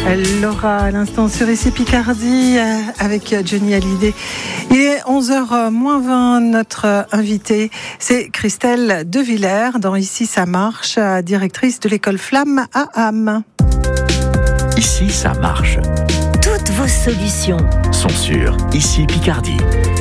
Laura, à l'instant sur ici Picardie avec Johnny Hallyday. Il est 11h-20. Notre invitée, c'est Christelle De Villers, dans Ici ça marche, directrice de l'école Flamme à Ham. Ici ça marche. Toutes vos solutions sont sur Ici Picardie.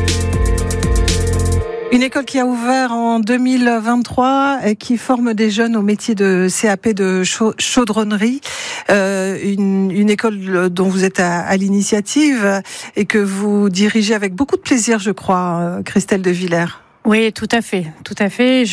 Une école qui a ouvert en 2023 et qui forme des jeunes au métier de CAP de chaudronnerie. Une école dont vous êtes à l'initiative et que vous dirigez avec beaucoup de plaisir, je crois, Christelle De Villers. Oui, tout à fait, tout à fait.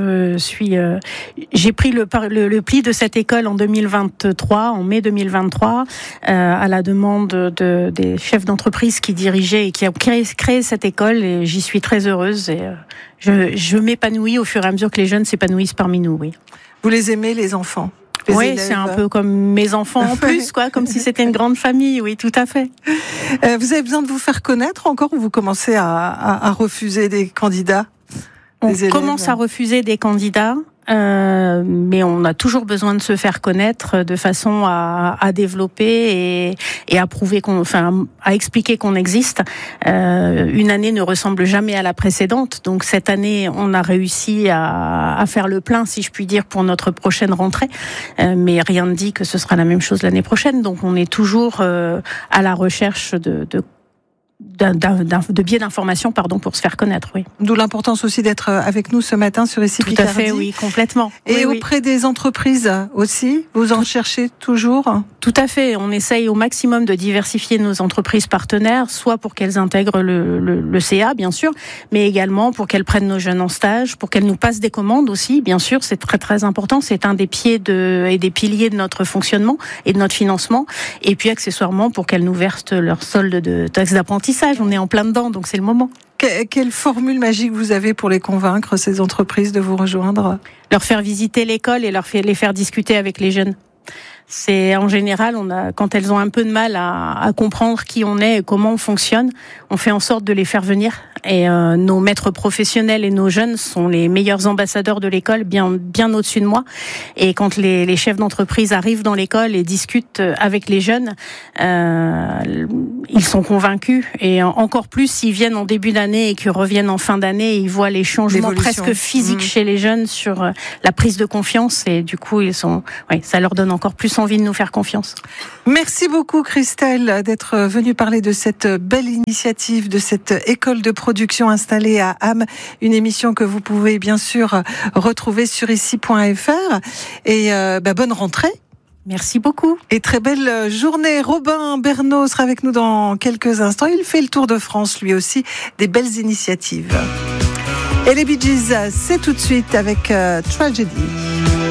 J'ai pris le pli de cette école en 2023, en mai 2023, à la demande des chefs d'entreprise qui dirigeaient et qui ont créé cette école, et j'y suis très heureuse. Et je m'épanouis au fur et à mesure que les jeunes s'épanouissent parmi nous. Oui. Vous les aimez, les enfants? Oui, c'est un peu comme mes enfants en plus, quoi, comme si c'était une grande famille. Oui, tout à fait. Vous avez besoin de vous faire connaître encore, ou vous commencez à refuser des candidats? On commence à refuser des candidats, mais on a toujours besoin de se faire connaître de façon à développer et à prouver à expliquer qu'on existe. Une année ne ressemble jamais à la précédente, donc cette année on a réussi à faire le plein, si je puis dire, pour notre prochaine rentrée, mais rien ne dit que ce sera la même chose l'année prochaine, donc on est toujours à la recherche de biais d'information, pour se faire connaître, oui. D'où l'importance aussi d'être avec nous ce matin sur Ici Picardie. Tout à fait, oui, complètement. Et oui, auprès des entreprises aussi, vous en cherchez toujours? Tout à fait, on essaye au maximum de diversifier nos entreprises partenaires, soit pour qu'elles intègrent le CA, bien sûr, mais également pour qu'elles prennent nos jeunes en stage, pour qu'elles nous passent des commandes aussi, bien sûr, c'est très très important, c'est un des pieds et des piliers de notre fonctionnement et de notre financement, et puis accessoirement pour qu'elles nous versent leur solde de taxes d'apprentissage. On est en plein dedans, donc c'est le moment. Quelle formule magique vous avez pour les convaincre, ces entreprises, de vous rejoindre? Leur faire visiter l'école et les faire discuter avec les jeunes. C'est en général, quand elles ont un peu de mal à comprendre qui on est et comment on fonctionne, on fait en sorte de les faire venir. Et nos maîtres professionnels et nos jeunes sont les meilleurs ambassadeurs de l'école, bien au-dessus de moi. Et quand les chefs d'entreprise arrivent dans l'école et discutent avec les jeunes, ils sont convaincus. Et encore plus s'ils viennent en début d'année et qu'ils reviennent en fin d'année, ils voient les changements presque physiques chez les jeunes sur la prise de confiance. Et du coup, ça leur donne encore plus envie de nous faire confiance. Merci beaucoup, Christelle, d'être venue parler de cette belle initiative, de cette école de production installée à Ham, une émission que vous pouvez bien sûr retrouver sur ici.fr. Et bonne rentrée. Merci beaucoup. Et très belle journée. Robin Bernot sera avec nous dans quelques instants. Il fait le tour de France, lui aussi, des belles initiatives. Et les Bee Gees, c'est tout de suite avec Tragedy.